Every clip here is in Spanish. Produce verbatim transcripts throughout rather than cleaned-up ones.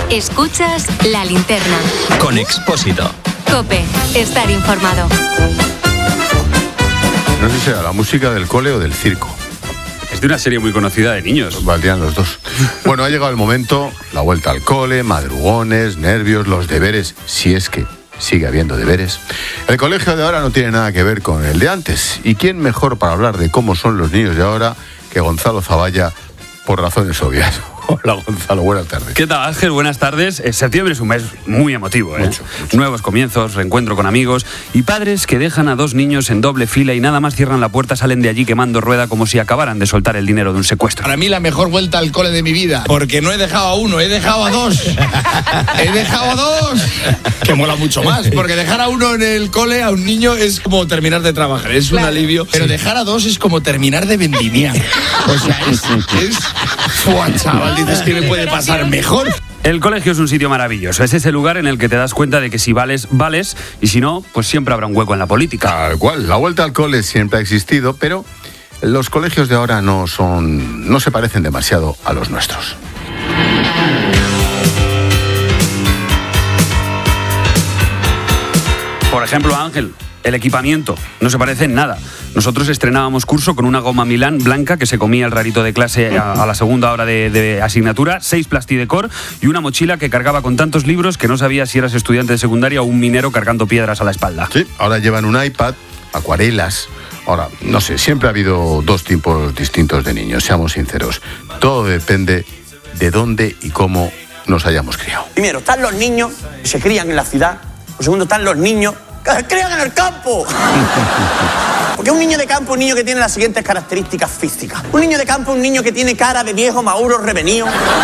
Escuchas La Linterna. Con Expósito. COPE. Estar informado. No sé si será la música del cole o del circo. Es de una serie muy conocida de niños. Valdrían los dos. Bueno, ha llegado el momento, la vuelta al cole, madrugones, nervios, los deberes, si es que sigue habiendo deberes. El colegio de ahora no tiene nada que ver con el de antes. ¿Y quién mejor para hablar de cómo son los niños de ahora que Gonzalo Zavalla, por razones obvias? Hola, Gonzalo, buenas tardes. ¿Qué tal, Ángel? Buenas tardes. Eh, Septiembre es un mes muy emotivo, ¿eh? Mucho, mucho. Nuevos comienzos, reencuentro con amigos y padres que dejan a dos niños en doble fila y nada más cierran la puerta, salen de allí quemando rueda como si acabaran de soltar el dinero de un secuestro. Para mí la mejor vuelta al cole de mi vida, porque no he dejado a uno, he dejado a dos. He dejado a dos. Que mola mucho más, porque dejar a uno en el cole, a un niño, es como terminar de trabajar, es un alivio. Pero dejar a dos es como terminar de vendimiar. O sea, es... es... ¡Fua, chaval! Dices que me puede pasar mejor. El colegio es un sitio maravilloso. Es ese lugar en el que te das cuenta de que si vales, vales, y si no, pues siempre habrá un hueco en la política. Tal cual, la vuelta al cole siempre ha existido, pero los colegios de ahora no son, no se parecen demasiado a los nuestros. Por ejemplo, Ángel, el equipamiento no se parece en nada. Nosotros estrenábamos curso con una goma Milán blanca que se comía el rarito de clase a, a la segunda hora de, de asignatura, seis plastidecor y una mochila que cargaba con tantos libros que no sabías si eras estudiante de secundaria o un minero cargando piedras a la espalda. Sí, ahora llevan un iPad, acuarelas. Ahora, no sé, siempre ha habido dos tipos distintos de niños, seamos sinceros. Todo depende de dónde y cómo nos hayamos criado. Primero, están los niños que se crían en la ciudad. Por segundo, están los niños que se crían en el campo. Porque un niño de campo es un niño que tiene las siguientes características físicas. Un niño de campo es un niño que tiene cara de viejo maduro revenido,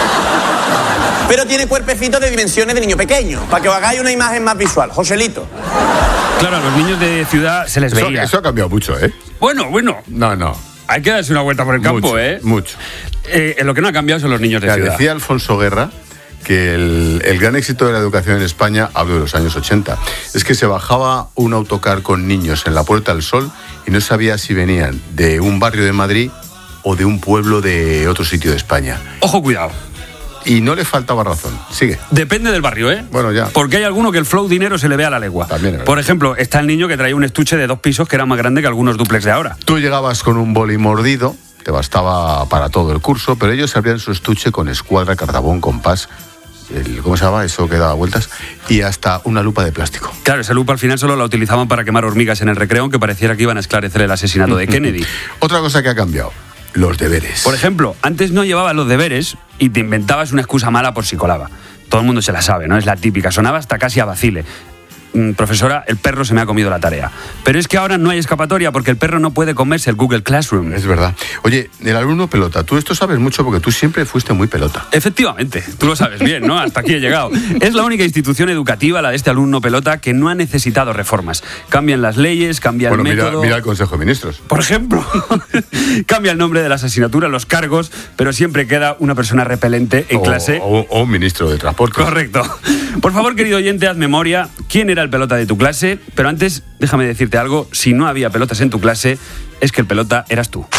pero tiene cuerpecito de dimensiones de niño pequeño. Para que os hagáis una imagen más visual. Joselito. Claro, a los niños de ciudad se les Eso, veía. eso ha cambiado mucho, ¿eh? Bueno, bueno. No, no. Hay que darse una vuelta por el campo, mucho, ¿eh? Mucho. Eh, lo que no ha cambiado son los niños de Ya ciudad. decía Alfonso Guerra que el, el gran éxito de la educación en España, hablo de los años ochenta, es que se bajaba un autocar con niños en la Puerta del Sol y no sabía si venían de un barrio de Madrid o de un pueblo de otro sitio de España. Ojo, cuidado. Y no le faltaba razón. Sigue. Depende del barrio, ¿eh? Bueno, ya. Porque hay alguno que el flow dinero se le ve a la legua. También es verdad. Por ejemplo, está el niño que traía un estuche de dos pisos que era más grande que algunos duplex de ahora. Tú llegabas con un boli mordido, te bastaba para todo el curso, pero ellos abrían su estuche con escuadra, cardabón, compás, el, ¿cómo se llama? Eso que daba vueltas, y hasta una lupa de plástico. Claro, esa lupa al final solo la utilizaban para quemar hormigas en el recreo, aunque pareciera que iban a esclarecer el asesinato de Kennedy. Otra cosa que ha cambiado, los deberes. Por ejemplo, antes no llevabas los deberes y te inventabas una excusa mala por si colaba. Todo el mundo se la sabe, ¿no? Es la típica, sonaba hasta casi a vacile. Mm, profesora, el perro se me ha comido la tarea. Pero es que ahora no hay escapatoria porque el perro no puede comerse el Google Classroom. Es verdad. Oye, el alumno pelota, tú esto sabes mucho porque tú siempre fuiste muy pelota. Efectivamente, tú lo sabes bien, ¿no? Hasta aquí he llegado. Es la única institución educativa, la de este alumno pelota, que no ha necesitado reformas. Cambian las leyes, cambia Bueno, el mira, método... mira el Consejo de Ministros. Por ejemplo, cambia el nombre de las asignaturas, los cargos, pero siempre queda una persona repelente en o, clase. O, o un ministro de transporte. Correcto. Por favor, querido oyente, haz memoria. ¿Quién era el pelota de tu clase? Pero antes, déjame decirte algo. Si no había pelotas en tu clase, es que el pelota eras tú.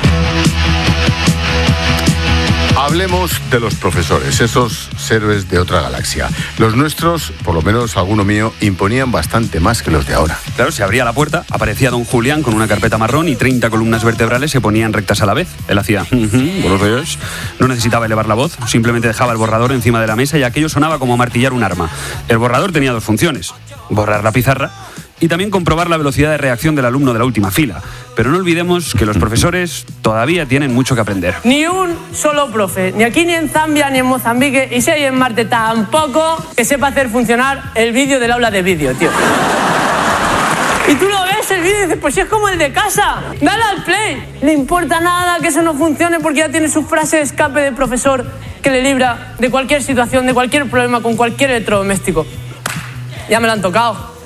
Hablemos de los profesores, esos héroes de otra galaxia. Los nuestros, por lo menos alguno mío, imponían bastante más que los de ahora. Claro, se abría la puerta, aparecía don Julián con una carpeta marrón y treinta columnas vertebrales se ponían rectas a la vez. Él hacía, "Uh-huh, buenos días". No necesitaba elevar la voz, simplemente dejaba el borrador encima de la mesa y aquello sonaba como martillar un arma. El borrador tenía dos funciones: borrar la pizarra y también comprobar la velocidad de reacción del alumno de la última fila. Pero no olvidemos que los profesores todavía tienen mucho que aprender. Ni un solo profe, ni aquí, ni en Zambia, ni en Mozambique, y si hay en Marte tampoco, que sepa hacer funcionar el vídeo del aula de vídeo, tío. Y tú lo ves el vídeo y dices, pues si es como el de casa, dale al play. Le importa nada que eso no funcione porque ya tiene su frase de escape de profesor que le libra de cualquier situación, de cualquier problema con cualquier electrodoméstico. Ya me lo han tocado.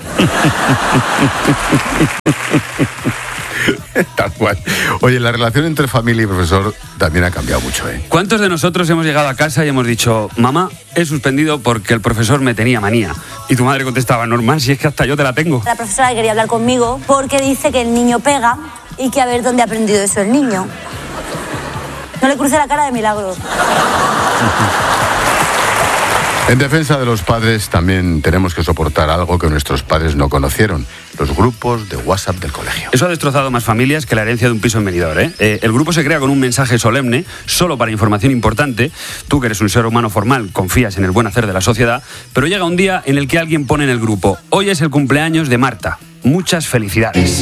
Tal cual. Oye, la relación entre familia y profesor también ha cambiado mucho, ¿eh? ¿Cuántos de nosotros hemos llegado a casa y hemos dicho, mamá, he suspendido porque el profesor me tenía manía? Y tu madre contestaba, normal, si es que hasta yo te la tengo. La profesora quería hablar conmigo porque dice que el niño pega y que a ver dónde ha aprendido eso el niño. No le cruce la cara de milagro. En defensa de los padres también tenemos que soportar algo que nuestros padres no conocieron, los grupos de WhatsApp del colegio. Eso ha destrozado más familias que la herencia de un piso en Benidorm, ¿eh? Eh, el grupo se crea con un mensaje solemne, solo para información importante. Tú, que eres un ser humano formal, confías en el buen hacer de la sociedad, pero llega un día en el que alguien pone en el grupo: hoy es el cumpleaños de Marta, muchas felicidades.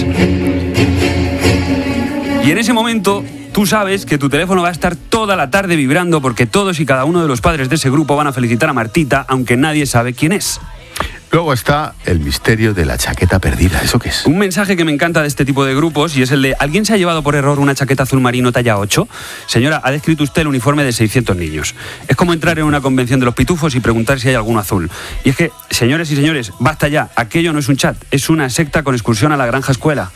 Y en ese momento tú sabes que tu teléfono va a estar toda la tarde vibrando porque todos y cada uno de los padres de ese grupo van a felicitar a Martita, aunque nadie sabe quién es. Luego está el misterio de la chaqueta perdida. ¿Eso qué es? Un mensaje que me encanta de este tipo de grupos y es el de: ¿alguien se ha llevado por error una chaqueta azul marino talla ocho? Señora, ha descrito usted el uniforme de seiscientos niños. Es como entrar en una convención de los pitufos y preguntar si hay alguno azul. Y es que, señores y señores, basta ya. Aquello no es un chat, es una secta con excursión a la granja escuela.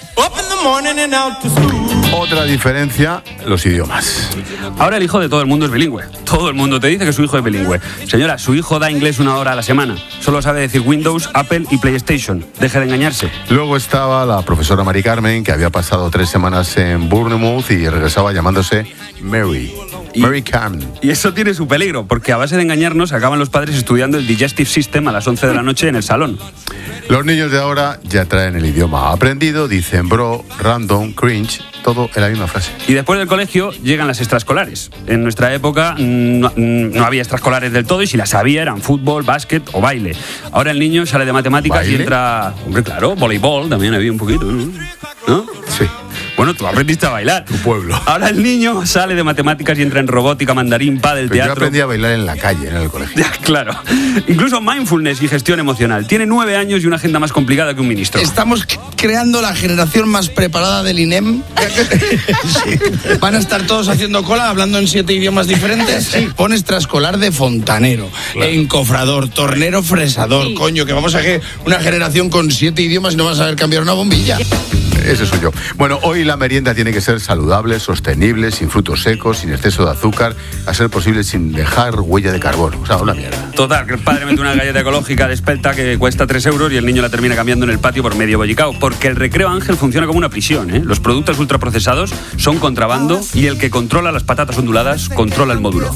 Otra diferencia, los idiomas. Ahora el hijo de todo el mundo es bilingüe. Todo el mundo te dice que su hijo es bilingüe. Señora, su hijo da inglés una hora a la semana. Solo sabe decir Windows, Apple y PlayStation. Deje de engañarse. Luego estaba la profesora Mari Carmen, que había pasado tres semanas en Bournemouth y regresaba llamándose Mary. Y, Mary Carmen. Y eso tiene su peligro, porque a base de engañarnos acaban los padres estudiando el Digestive System a las once de la noche en el salón. Los niños de ahora ya traen el idioma aprendido, dicen bro, random, cringe, todo en la misma frase. Y después del colegio llegan las extraescolares. En nuestra época no, no había extraescolares del todo y si las había eran fútbol, básquet o baile. Ahora el niño sale de matemáticas ¿Baile? y entra... Hombre, claro, voleibol también había un poquito, ¿no? ¿No? Sí. Bueno, tú aprendiste a bailar. Tu pueblo. Ahora el niño sale de matemáticas y entra en robótica, mandarín, pádel, Pero teatro. Yo aprendí a bailar en la calle, en el colegio. Claro. Incluso mindfulness y gestión emocional. Tiene nueve años y una agenda más complicada que un ministro. Estamos creando la generación más preparada del I N E M. Sí. Van a estar todos haciendo cola, hablando en siete idiomas diferentes. Sí. Pon extraescolar de fontanero, claro. encofrador, tornero, fresador. Sí. Coño, que vamos a que una generación con siete idiomas y no vas a saber cambiar una bombilla. Ese soy yo. Bueno, hoy la merienda tiene que ser saludable, sostenible, sin frutos secos, sin exceso de azúcar, a ser posible sin dejar huella de carbono. O sea, una mierda. Total, que el padre mete una galleta ecológica de espelta que cuesta tres euros y el niño la termina cambiando en el patio por medio bollicao. Porque el Recreo Ángel funciona como una prisión, ¿eh? Los productos ultraprocesados son contrabando y el que controla las patatas onduladas controla el módulo.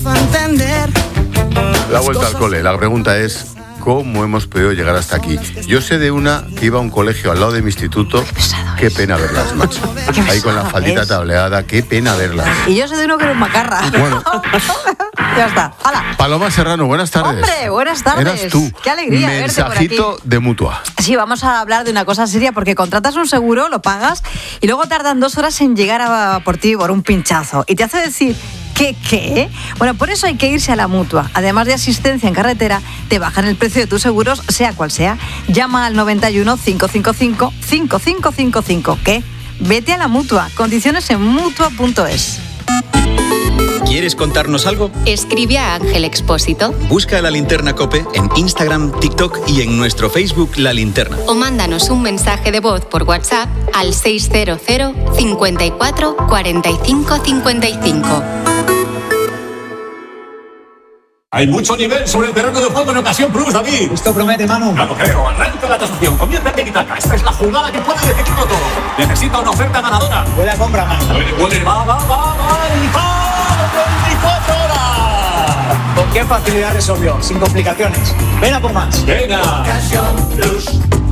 La vuelta al cole. La pregunta es: ¿cómo hemos podido llegar hasta aquí? Yo sé de una que iba a un colegio al lado de mi instituto. Qué, qué pena verlas, macho. Ahí con la faldita es. tableada, qué pena verlas. Y yo sé de uno que era un macarra. Bueno. Ya está. ¡Hala! Paloma Serrano, buenas tardes. Hombre, buenas tardes. Eras tú. Qué alegría verte por aquí. Mensajito de Mutua. Sí, vamos a hablar de una cosa seria porque contratas un seguro, lo pagas y luego tardan dos horas en llegar a por ti por un pinchazo. Y te hace decir... ¿Qué, qué? Bueno, por eso hay que irse a la Mutua. Además de asistencia en carretera, te bajan el precio de tus seguros, sea cual sea. Llama al noventa y uno, cinco cinco cinco, cinco cinco cinco cinco. ¿Qué? Vete a la Mutua. Condiciones en mutua punto es. ¿Quieres contarnos algo? Escribe a Ángel Expósito. Busca La Linterna COPE en Instagram, TikTok y en nuestro Facebook La Linterna. O mándanos un mensaje de voz por WhatsApp al seiscientos, cincuenta y cuatro, cuarenta y cinco cincuenta y cinco. Hay mucho nivel sobre el terreno de juego en Ocasión Plus, David. Esto promete, Manu. No lo creo. Arranca la tasación. Comienza el tiki-taka. Esta es la jugada que puede decidirlo todo. Necesita una oferta ganadora. Buena compra, Manu. Puede, puede. Va, va, va, va. veinticuatro horas. ¿Con qué facilidad resolvió? Sin complicaciones. Ven a por más. Venga. Ocasión Plus.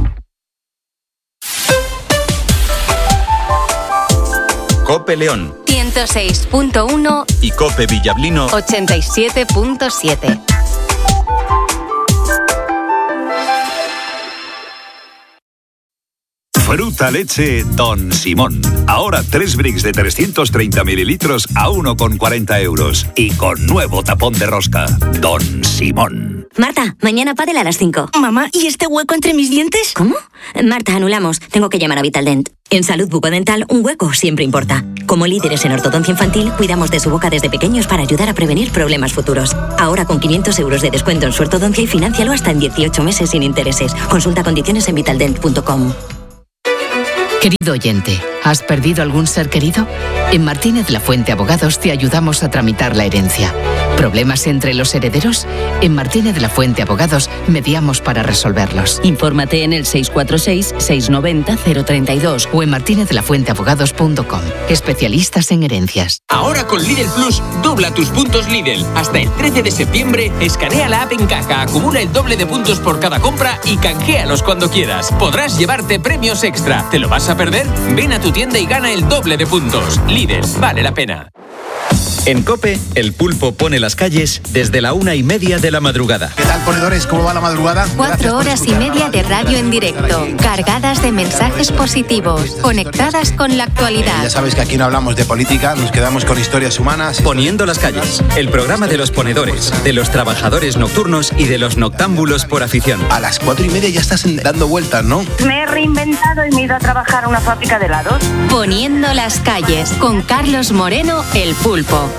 COPE León ciento seis punto uno y COPE Villablino ochenta y siete punto siete. Fruta leche Don Simón. Ahora tres bricks de trescientos treinta mililitros a uno con cuarenta euros. Y con nuevo tapón de rosca. Don Simón. Marta, mañana pádel a las cinco. Mamá, ¿y este hueco entre mis dientes? ¿Cómo? Marta, anulamos. Tengo que llamar a Vitaldent. En Salud Bucodental, un hueco siempre importa. Como líderes en ortodoncia infantil, cuidamos de su boca desde pequeños para ayudar a prevenir problemas futuros. Ahora con quinientos euros de descuento en su ortodoncia y financialo hasta en dieciocho meses sin intereses. Consulta condiciones en vitaldent punto com. Querido oyente, ¿has perdido algún ser querido? En Martínez La Fuente Abogados te ayudamos a tramitar la herencia. ¿Problemas entre los herederos? En Martínez de la Fuente Abogados mediamos para resolverlos. Infórmate en el seis cuatro seis, seis nueve cero, cero tres dos o en martinez de la fuente abogados punto com. Especialistas en herencias. Ahora con Lidl Plus, dobla tus puntos Lidl. Hasta el trece de septiembre, escanea la app en caja, acumula el doble de puntos por cada compra y canjealos cuando quieras. Podrás llevarte premios extra. ¿Te lo vas a perder? Ven a tu tienda y gana el doble de puntos. Lidl, vale la pena. En COPE, el pulpo pone las calles desde la una y media de la madrugada. ¿Qué tal, ponedores? ¿Cómo va la madrugada? Cuatro horas y media de radio en directo, cargadas de mensajes positivos, conectadas con la actualidad. Ya sabes que aquí no hablamos de política, nos quedamos con historias humanas. Poniendo las calles, el programa de los ponedores, de los trabajadores nocturnos y de los noctámbulos por afición. A las cuatro y media ya estás dando vueltas, ¿no? Me he reinventado y me he ido a trabajar a una fábrica de helados. Poniendo las calles, con Carlos Moreno, el pulpo.